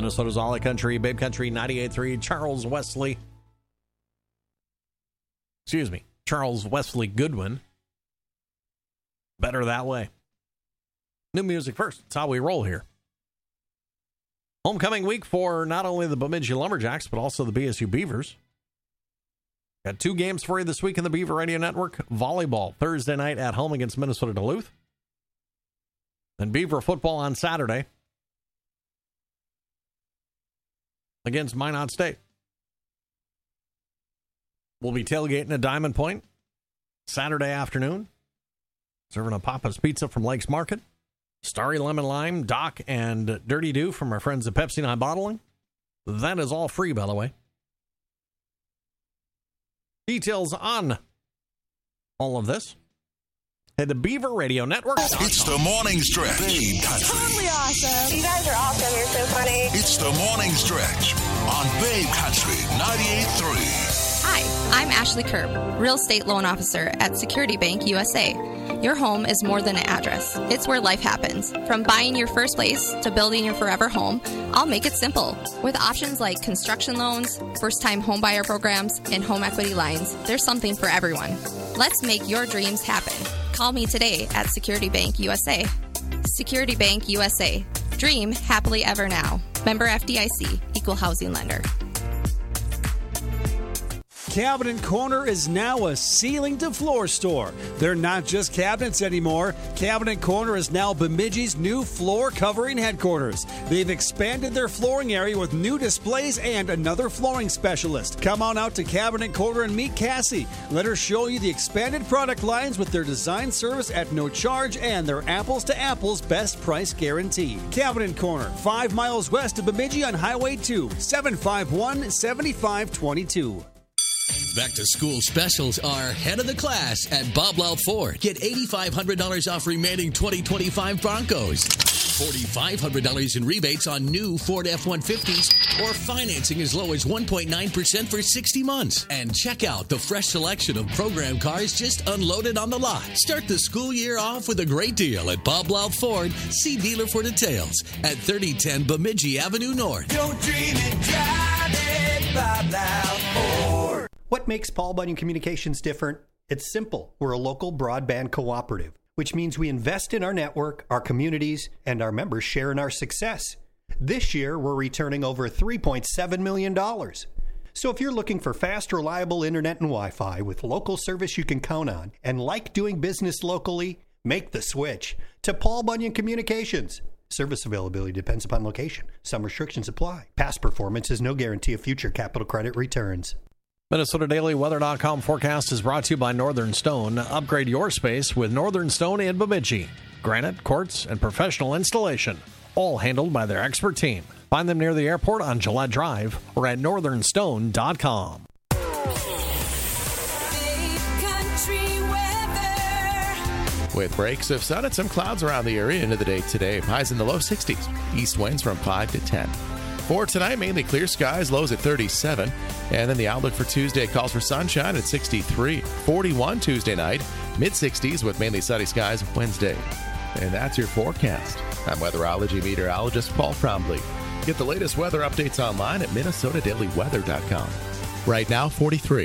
Minnesota's All Country, Babe Country 98.3, Charles Wesley Goodwin. Better that way. New music first. That's how we roll here. Homecoming week for not only the Bemidji Lumberjacks, but also the BSU Beavers. Got 2 games for you this week in the Beaver Radio Network. Volleyball Thursday night at home against Minnesota Duluth. And Beaver football on Saturday against Minot State. We'll be tailgating at Diamond Point Saturday afternoon. Serving a Papa's Pizza from Lakes Market. Starry Lemon Lime, Doc, and Dirty Dew from our friends at Pepsi Nine Bottling. That is all free, by the way. Details on all of this. Head to Beaver Radio Network. It's the Morning Stretch. Babe Country. Totally awesome. You guys are awesome. You're so funny. It's the Morning Stretch on Babe Country 98.3. Hi, I'm Ashley Kerb, Real Estate Loan Officer at Security Bank USA. Your home is more than an address. It's where life happens. From buying your first place to building your forever home, I'll make it simple. With options like construction loans, first-time homebuyer programs, and home equity lines, there's something for everyone. Let's make your dreams happen. Call me today at Security Bank USA. Security Bank USA. Dream happily ever now. Member FDIC, Equal Housing Lender. Cabinet Corner is now a ceiling-to-floor store. They're not just cabinets anymore. Cabinet Corner is now Bemidji's new floor covering headquarters. They've expanded their flooring area with new displays and another flooring specialist. Come on out to Cabinet Corner and meet Cassie. Let her show you the expanded product lines with their design service at no charge and their apples-to-apples best price guarantee. Cabinet Corner, 5 miles west of Bemidji on Highway 2, 751-7522. Back to school specials are head of the class at Bob Loud Ford. Get $8,500 off remaining 2025 Broncos. $4,500 in rebates on new Ford F-150s or financing as low as 1.9% for 60 months. And check out the fresh selection of program cars just unloaded on the lot. Start the school year off with a great deal at Bob Loud Ford. See dealer for details at 3010 Bemidji Avenue North. Don't dream it, drive it, Bob Loud Ford. What makes Paul Bunyan Communications different? It's simple. We're a local broadband cooperative, which means we invest in our network, our communities, and our members share in our success. This year, we're returning over $3.7 million. So if you're looking for fast, reliable internet and Wi-Fi with local service you can count on and like doing business locally, make the switch to Paul Bunyan Communications. Service availability depends upon location. Some restrictions apply. Past performance is no guarantee of future capital credit returns. MinnesotaDailyWeather.com forecast is brought to you by Northern Stone. Upgrade your space with Northern Stone in Bemidji. Granite, quartz, and professional installation, all handled by their expert team. Find them near the airport on Gillette Drive or at northernstone.com. With breaks of sun and some clouds around the area into the day today. Highs in the low 60s. East winds from 5 to 10. For tonight, mainly clear skies, lows at 37. And then the outlook for Tuesday calls for sunshine at 63. 41 Tuesday night, mid-60s with mainly sunny skies Wednesday. And that's your forecast. I'm weatherology meteorologist Paul Trombley. Get the latest weather updates online at MinnesotaDailyWeather.com. Right now, 43.